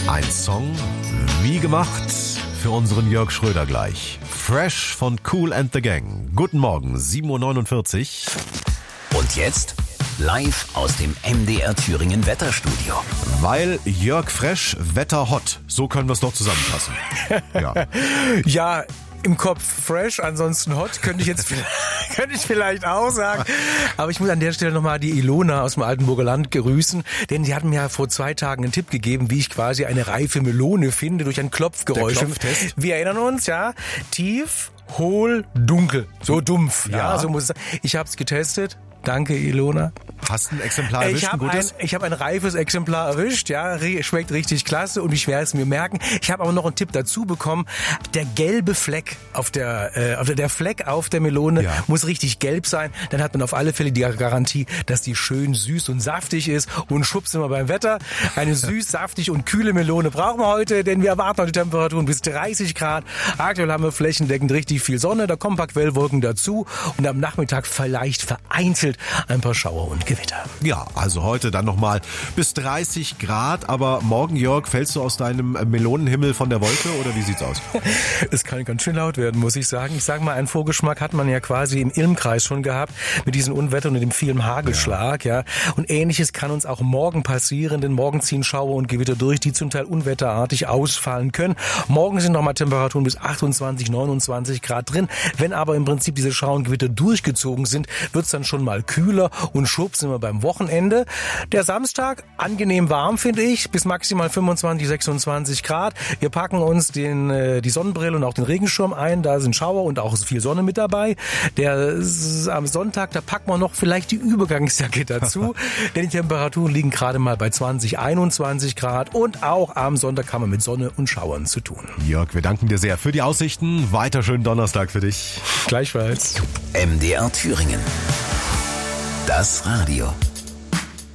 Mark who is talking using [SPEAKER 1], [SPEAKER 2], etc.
[SPEAKER 1] Ein Song wie gemacht für unseren Jörg Schröder gleich. Fresh von Kool and the Gang. Guten Morgen, 7.49 Uhr.
[SPEAKER 2] Und jetzt live aus dem MDR Thüringen Wetterstudio.
[SPEAKER 1] Weil Jörg Fresh, Wetter hot. So können wir es doch zusammenfassen. Ja.
[SPEAKER 3] Ja, im Kopf fresh, ansonsten hot, könnte ich vielleicht auch sagen. Aber ich muss an der Stelle nochmal die Ilona aus dem Altenburger Land grüßen, denn die hat mir ja vor 2 Tagen einen Tipp gegeben, wie ich quasi eine reife Melone finde durch ein Klopfgeräusch.
[SPEAKER 1] Der Klopftest.
[SPEAKER 3] Wir erinnern uns, ja, tief, hohl, dunkel, so dumpf. Ja, so muss es sein. Ich habe es getestet. Danke, Ilona.
[SPEAKER 1] Hast ein Exemplar erwischt, ein gutes?
[SPEAKER 3] Ich habe ein reifes Exemplar erwischt, ja, schmeckt richtig klasse und ich werde es mir merken. Ich habe aber noch einen Tipp dazu bekommen. Der gelbe Fleck der Fleck auf der Melone muss richtig gelb sein. Dann hat man auf alle Fälle die Garantie, dass die schön süß und saftig ist. Und schwupps sind wir beim Wetter. Eine süß, saftig und kühle Melone brauchen wir heute, denn wir erwarten heute Temperaturen bis 30 Grad. Aktuell haben wir flächendeckend richtig viel Sonne, da kommen ein paar Quellwolken dazu und am Nachmittag vielleicht vereinzelt ein paar Schauer und Gewitter.
[SPEAKER 1] Ja, also heute dann nochmal bis 30 Grad, aber morgen, Jörg, fällst du aus deinem Melonenhimmel von der Wolke oder wie sieht's aus?
[SPEAKER 3] Es kann ganz schön laut werden, muss ich sagen. Ich sag mal, einen Vorgeschmack hat man ja quasi im Ilmkreis schon gehabt mit diesen Unwettern und dem vielen Hagelschlag, ja. Und Ähnliches kann uns auch morgen passieren, denn morgen ziehen Schauer und Gewitter durch, die zum Teil unwetterartig ausfallen können. Morgen sind nochmal Temperaturen bis 28, 29 Grad drin. Wenn aber im Prinzip diese Schauer und Gewitter durchgezogen sind, wird's dann schon mal kühler und schwupps sind wir beim Wochenende. Der Samstag, angenehm warm, finde ich, bis maximal 25, 26 Grad. Wir packen uns die Sonnenbrille und auch den Regenschirm ein, da sind Schauer und auch viel Sonne mit dabei. Am Sonntag, da packen wir noch vielleicht die Übergangsjacke dazu, denn die Temperaturen liegen gerade mal bei 20, 21 Grad und auch am Sonntag haben wir mit Sonne und Schauern zu tun.
[SPEAKER 1] Jörg, wir danken dir sehr für die Aussichten. Weiter schönen Donnerstag für dich.
[SPEAKER 3] Gleichfalls.
[SPEAKER 2] MDR Thüringen. Das Radio.